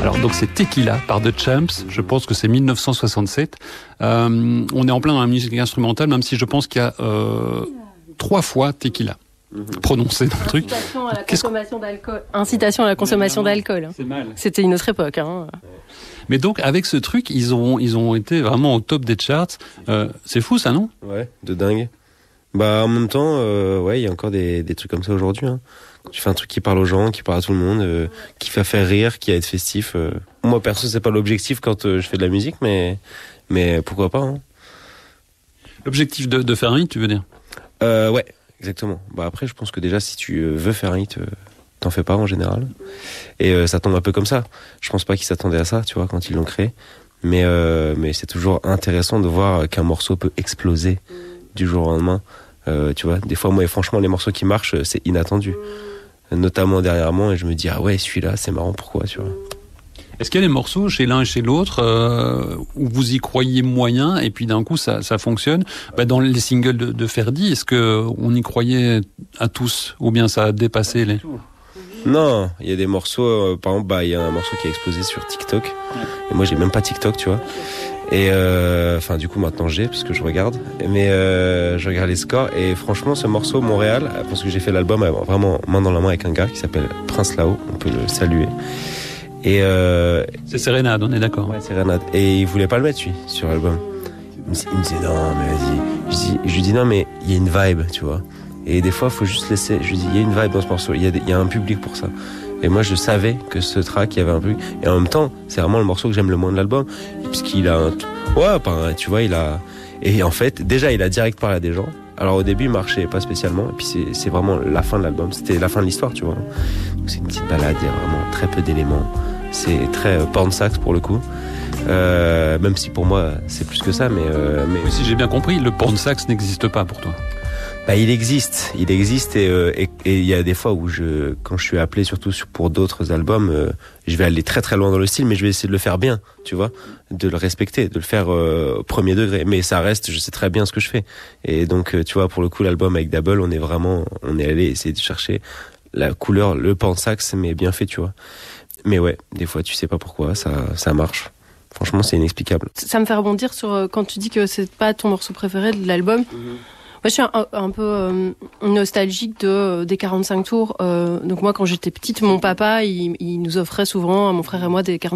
Alors donc c'est Tequila par The Champs, je pense que c'est 1967. On est en plein dans la musique instrumentale, même si je pense qu'il y a 3 fois Tequila prononcé dans le truc. Incitation à la consommation d'alcool. Incitation à la consommation d'alcool. C'est mal. C'était une autre époque. Hein. Mais donc avec ce truc, ils ont été vraiment au top des charts. C'est fou ça, non? Ouais, de dingue. Bah en même temps, ouais, il y a encore des trucs comme ça aujourd'hui. Hein. Quand tu fais un truc qui parle aux gens, qui parle à tout le monde, qui fait faire rire, qui va être festif. Moi perso, c'est pas l'objectif quand je fais de la musique, mais pourquoi pas. Hein. L'objectif de faire un hit, tu veux dire? Ouais, exactement. Bah après, je pense que déjà, si tu veux faire un hit, t'en fais pas en général. Et ça tombe un peu comme ça. Je pense pas qu'ils s'attendaient à ça, tu vois, quand ils l'ont créé. Mais c'est toujours intéressant de voir qu'un morceau peut exploser du jour au lendemain. Tu vois, des fois, moi, franchement, les morceaux qui marchent, c'est inattendu. Notamment dernièrement, et je me dis, ah ouais, celui-là, c'est marrant, pourquoi, tu vois. Est-ce qu'il y a des morceaux chez l'un et chez l'autre où vous y croyez moyen et puis d'un coup ça fonctionne? Dans les singles de Ferdi, est-ce que on y croyait à tous ou bien ça a dépassé les... Non, il y a des morceaux, par exemple, il y a un morceau qui a explosé sur TikTok. Et moi, j'ai même pas TikTok, tu vois. Et enfin, du coup, maintenant j'ai parce que je regarde. Mais je regarde les scores et franchement, ce morceau Montréal, parce que j'ai fait l'album vraiment main dans la main avec un gars qui s'appelle Prince Lao, on peut le saluer. Et c'est Sérénade, on est d'accord. Ouais, Sérénade. Et il voulait pas le mettre, lui, sur l'album. Il me disait non, mais vas-y. Je lui dis non, mais il y a une vibe, tu vois. Et des fois, faut juste laisser. Je lui dis, il y a une vibe dans ce morceau. Il y a un public pour ça. Et moi, je savais que ce track, il y avait un public. Et en même temps, c'est vraiment le morceau que j'aime le moins de l'album, puisqu'il a tu vois, il a. Et en fait, déjà, il a direct parlé à des gens. Alors au début, il marchait pas spécialement. Et puis c'est vraiment la fin de l'album. C'était la fin de l'histoire, tu vois. Donc c'est une petite balade. Il y a vraiment très peu d'éléments. C'est très porn sax pour le coup. Même si pour moi c'est plus que ça, mais si j'ai bien compris, le porn sax n'existe pas pour toi. Il existe et il y a des fois où quand je suis appelé surtout pour d'autres albums, je vais aller très très loin dans le style, mais je vais essayer de le faire bien, tu vois, de le respecter, de le faire premier degré, mais ça reste, je sais très bien ce que je fais. Et donc tu vois, pour le coup l'album avec Double, on est allé essayer de chercher la couleur, le porn sax, mais bien fait, tu vois. Mais ouais, des fois, tu sais pas pourquoi, ça marche. Franchement, c'est inexplicable. Ça me fait rebondir sur quand tu dis que c'est pas ton morceau préféré de l'album. Moi, je suis un peu nostalgique des 45 tours. Donc moi, quand j'étais petite, mon papa, il nous offrait souvent, à mon frère et moi, des 45